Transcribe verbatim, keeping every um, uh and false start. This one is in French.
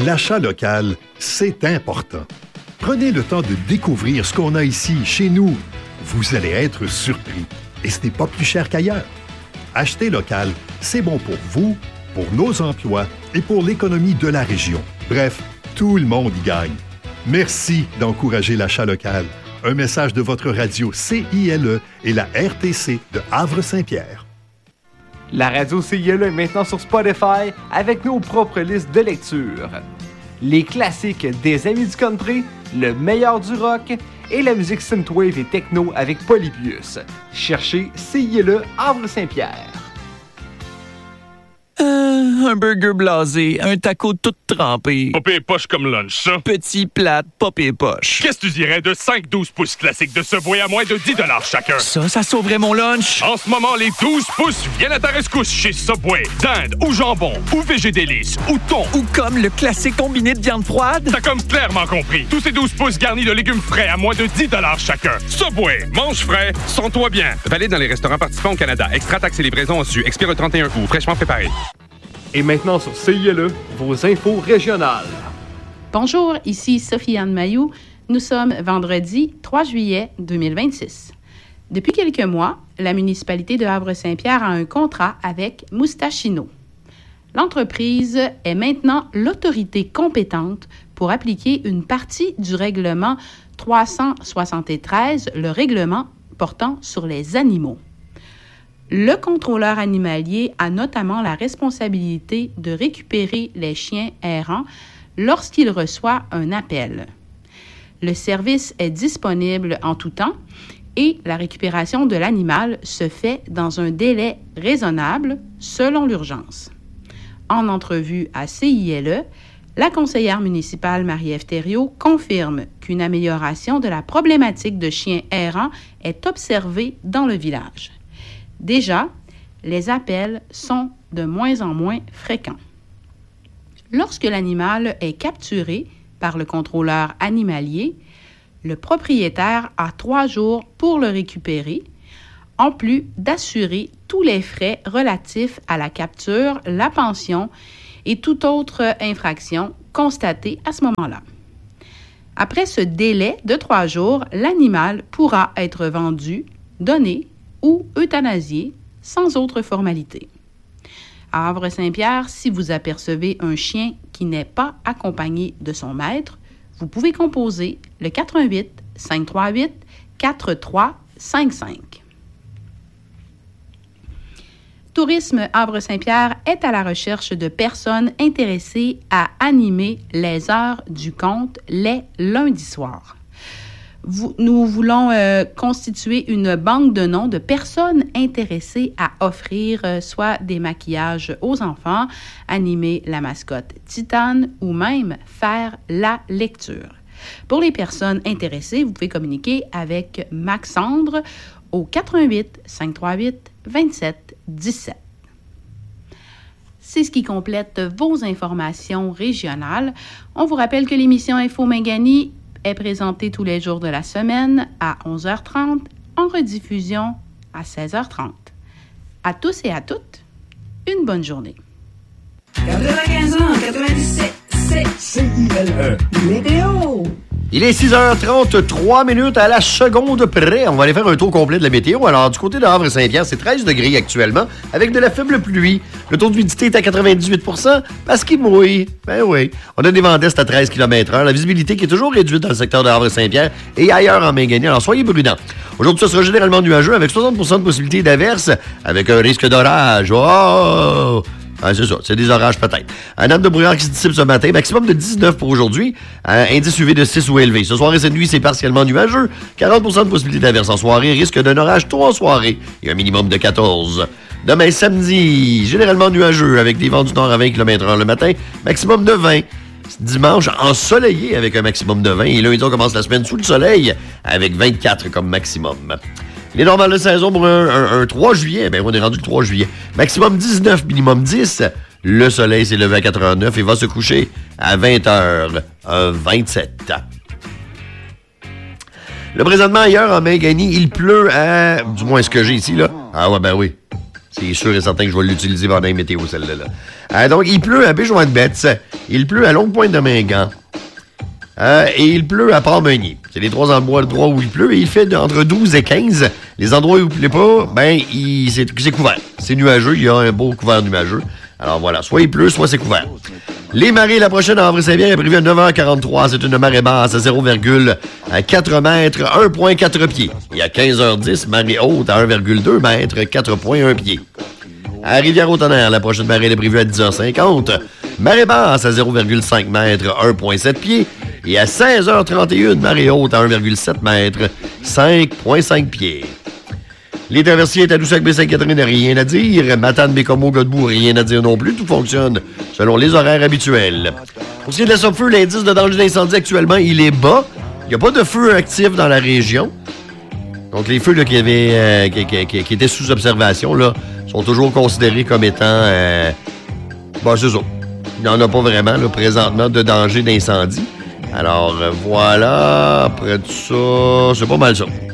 l'achat local, c'est important. Prenez le temps de découvrir ce qu'on a ici, chez nous. Vous allez être surpris. Et ce n'est pas plus cher qu'ailleurs. Acheter local, c'est bon pour vous, pour nos emplois et pour l'économie de la région. Bref, tout le monde y gagne. Merci d'encourager l'achat local. Un message de votre radio C I L E et la R T C de Havre-Saint-Pierre. La radio C I L E est maintenant sur Spotify avec nos propres listes de lecture. Les classiques des Amis du Country, le meilleur du rock et la musique synthwave et techno avec Polybius. Cherchez C I L E Havre-Saint-Pierre. Euh, un burger blasé, un taco tout trempé. Popé et poche comme lunch, ça. Petit plat, popé et poche. Qu'est-ce que tu dirais de cinq douze pouces classiques de Subway à moins de dix dollars chacun? Ça, ça sauverait mon lunch. En ce moment, les douze pouces viennent à ta rescousse chez Subway. Dinde ou jambon, ou végé délice, ou thon. Ou comme le classique combiné de viande froide. T'as comme clairement compris. Tous ces douze pouces garnis de légumes frais à moins de dix dollars chacun. Subway, mange frais, sens-toi bien. Valide dans les restaurants participants au Canada. Extra taxes et livraison en su. Expire le trente et un août. Fraîchement préparé. Et maintenant sur C I L E, vos infos régionales. Bonjour, ici Sophie-Anne Mailloux. Nous sommes vendredi trois juillet deux mille vingt-six. Depuis quelques mois, la municipalité de Havre-Saint-Pierre a un contrat avec Moustachino. L'entreprise est maintenant l'autorité compétente pour appliquer une partie du règlement trois cent soixante-treize, le règlement portant sur les animaux. Le contrôleur animalier a notamment la responsabilité de récupérer les chiens errants lorsqu'il reçoit un appel. Le service est disponible en tout temps et la récupération de l'animal se fait dans un délai raisonnable selon l'urgence. En entrevue à C I L E, la conseillère municipale Marie-Ève Thériault confirme qu'une amélioration de la problématique de chiens errants est observée dans le village. Déjà, les appels sont de moins en moins fréquents. Lorsque l'animal est capturé par le contrôleur animalier, le propriétaire a trois jours pour le récupérer, en plus d'assurer tous les frais relatifs à la capture, la pension et toute autre infraction constatée à ce moment-là. Après ce délai de trois jours, l'animal pourra être vendu, donné ou euthanasié sans autre formalité. À Havre-Saint-Pierre, si vous apercevez un chien qui n'est pas accompagné de son maître, vous pouvez composer le quatre un huit, cinq trois huit, quatre trois cinq cinq. Tourisme Havre-Saint-Pierre est à la recherche de personnes intéressées à animer les heures du conte les lundis soirs. Vous, nous voulons euh, constituer une banque de noms de personnes intéressées à offrir euh, soit des maquillages aux enfants, animer la mascotte Titane ou même faire la lecture. Pour les personnes intéressées, vous pouvez communiquer avec Maxandre au quatre un huit, cinq trois huit, deux sept un sept. C'est ce qui complète vos informations régionales. On vous rappelle que l'émission Info Mingani est présentée tous les jours de la semaine à onze heures trente, en rediffusion à seize heures trente. À tous et à toutes, une bonne journée. quatre-vingt-quinze ans, quatre-vingt-dix-sept, c'est C I L E. Météo! Il est six heures trente-trois minutes à la seconde près. On va aller faire un tour complet de la météo. Alors, du côté de Havre-Saint-Pierre, c'est treize degrés actuellement, avec de la faible pluie. Le taux d'humidité est à quatre-vingt-dix-huit pour cent parce qu'il mouille. Ben oui. On a des vents d'est à treize kilomètres heure. La visibilité qui est toujours réduite dans le secteur de Havre-Saint-Pierre et ailleurs en Mingani. Alors, soyez prudents. Aujourd'hui, ce sera généralement nuageux avec soixante pour cent de possibilité d'averse, avec un risque d'orage. Oh! Ah, c'est ça, c'est des orages peut-être. Un nappe de brouillard qui se dissipe ce matin, maximum de dix-neuf pour aujourd'hui. Un indice U V de six ou élevé. Ce soir et cette nuit, c'est partiellement nuageux. quarante pour cent de possibilité d'averse en soirée, risque d'un orage tôt en soirée et un minimum de quatorze. Demain, samedi, généralement nuageux avec des vents du nord à vingt kilomètres heure le matin, maximum de vingt. Dimanche, ensoleillé avec un maximum de vingt. Et lundi, on commence la semaine sous le soleil avec vingt-quatre comme maximum. Les normales de saison pour un, un, un trois juillet, ben on est rendu le trois juillet. Maximum dix-neuf, minimum dix. Le soleil s'est levé à quatre heures neuf et va se coucher à vingt heures vingt-sept. Le présentement ailleurs en Mingani, il pleut à... Du moins ce que j'ai ici, là. Ah ouais, ben oui. C'est sûr et certain que je vais l'utiliser pendant les météos, celle-là. Là. Euh, donc, il pleut à Béjoin-de-Betz. Il pleut à Longue Pointe de Mingan. Euh, et il pleut à Port-Meunier. C'est les trois endroits où il pleut. Et il fait entre douze et quinze. Les endroits où il ne pleut pas, ben, il, c'est, c'est couvert. C'est nuageux. Il y a un beau couvert nuageux. Alors voilà, soit il pleut, soit c'est couvert. Les marées, la prochaine à Havre-Saint-Pierre est prévue à neuf heures quarante-trois. C'est une marée basse à zéro virgule quatre mètres, un virgule quatre pieds. Et à quinze heures dix, marée haute à un virgule deux mètres, quatre virgule un pieds. À Rivière-au-Tonnerre, la prochaine marée est prévue à dix heures cinquante. Marée basse à zéro virgule cinq mètres, un virgule sept pieds. Et à seize heures trente et une, marée haute à un virgule sept mètres, cinq virgule cinq pieds. Les traversiers Tadoussac-Baie-Sainte-Catherine, rien à dire. Matane-Bécomo-Godbout, rien à dire non plus. Tout fonctionne selon les horaires habituels. Pour ce qui est de la Sopfeu, l'indice de danger d'incendie actuellement, il est bas. Il n'y a pas de feu actif dans la région. Donc, les feux là, qui, avaient, euh, qui, qui, qui étaient sous observation là, sont toujours considérés comme étant... Euh, bon, c'est ça. Il n'y en a pas vraiment, là, présentement, de danger d'incendie. Alors, euh, voilà. Après tout ça, c'est pas mal ça.